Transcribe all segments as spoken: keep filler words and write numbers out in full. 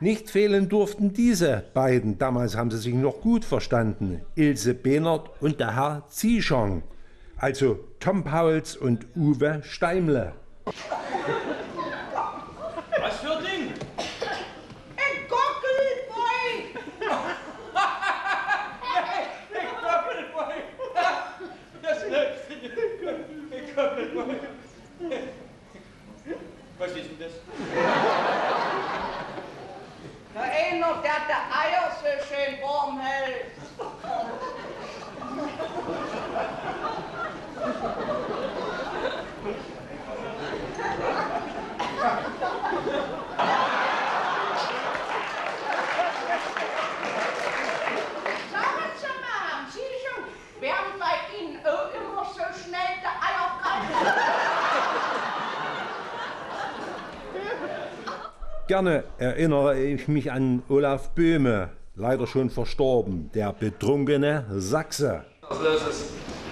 Nicht fehlen durften diese beiden, damals haben sie sich noch gut verstanden, Ilse Behnert und der Herr Zieschong, also Tom Pauls und Uwe Steimle. Was für ein Ding? Ein Gockelboy! Ein Gockelboy! Das läuft. Ein Gockelboy. Was ist denn das? Na, einer, der die Eier so schön warm hält. Sagen Sie mal, haben Sie schon, werden bei Ihnen auch immer so schnell die Eier kalt? Gerne erinnere ich mich an Olaf Böhme, leider schon verstorben, der betrunkene Sachse. Was los ist?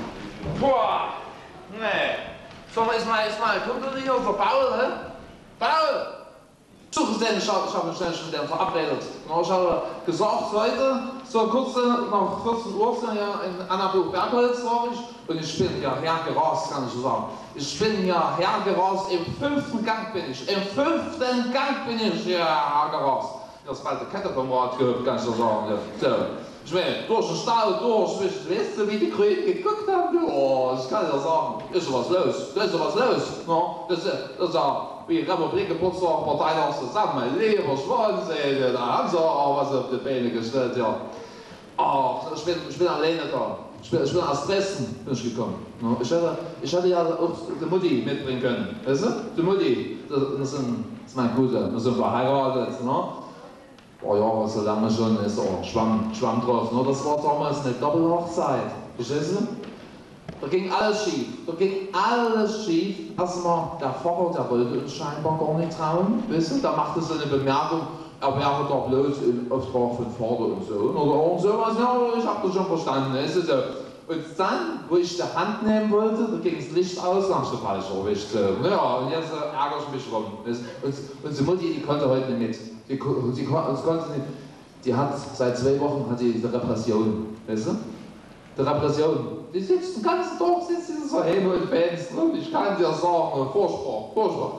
Boah! Nee. Sag mal, ist mal, ist mal, kommt du nicht auf der Paul, hä? Paul! Such den, ich hab, ich hab mich schnell schon wieder verabredet. Ich habe gesagt, heute, so kurz nach vierzehn Uhr, ja, in Annaburg Bergholz war ich, und ich bin ja hergerast, kann ich so sagen. Ich bin ja hergerast, im fünften Gang bin ich, im fünften Gang bin ich ja hergerast. Das bald die Kette vom Rad gehört, kann ich so sagen. Ja. So. Ich meine, durch den Stau durch, weißt du, wie die Grünen geguckt haben? Oh, das kann ich ja sagen. Ist ja was los, da ist ja was los. No? Das, das ist ja wie Republik-Geburtstag, Parteitag zusammen. Mein lieber Schwanzähne, da haben sie auch was auf die Beine gestellt, ja. Oh, ich bin, ich bin alleine da. Ich bin, ich bin aus Dresden bin ich gekommen. No? Ich, hätte, ich hätte ja auch die Mutti mitbringen können. Weißt du? Die Mutti, das, das, sind, das ist mein Gute. Wir sind verheiratet. No? Oh ja, so lange schon ist auch Schwamm, Schwamm drauf. Ne? Das war damals eine Doppelhochzeit. Verstehst du? Da ging alles schief. Da ging alles schief. Erstmal, der Pfarrer, der wollte uns scheinbar gar nicht trauen. Weißt du? Da machte so eine Bemerkung, er wäre doch bloß im Auftrag von Vater und Sohn. Oder irgend sowas. Ja, ich hab das schon verstanden. Weißt du? So. Und dann, wo ich die Hand nehmen wollte, da ging das Licht aus, dann hast du falsch erwischt. So. Ja, und jetzt äh, ärgere ich mich rum. Weißt? Und unsere Mutti, die konnte heute nicht mit. Die, die, die, konnte nicht. Die hat seit zwei Wochen hat die, die Repression. Weißt du? Die Repression. Die sitzt den ganzen Tag, sitzt sie so hin und Fans. Ich kann dir sagen, furchtbar, furchtbar.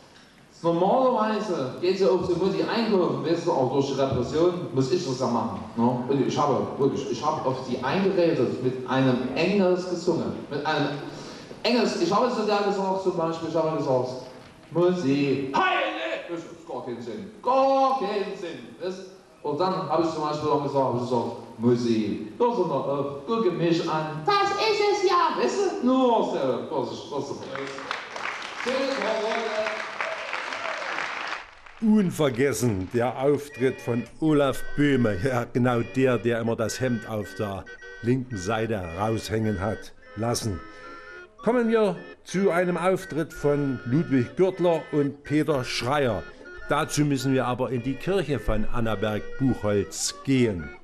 Normalerweise geht sie auf die Mutti einkaufen, weißt du, auch durch die Repression muss ich das ja machen. Ne? Und ich habe wirklich, ich habe auf die eingeredet, mit einem Engels gesungen. Mit einem Engels, ich habe zu der gesagt zum Beispiel, ich habe gesagt, Musik, heile! Das ist gar keinen Sinn, gar keinen Sinn. Weißt? Und dann habe ich zum Beispiel auch gesagt, ich gesagt, Musik, das ist noch auf, gucke mich an, das ist es ja, weißt du, nur so, das ist, das ist. Tschüss, Leute. Unvergessen der Auftritt von Olaf Böhme, ja genau der, der immer das Hemd auf der linken Seite raushängen hat lassen. Kommen wir zu einem Auftritt von Ludwig Gürtler und Peter Schreier. Dazu müssen wir aber in die Kirche von Annaberg-Buchholz gehen.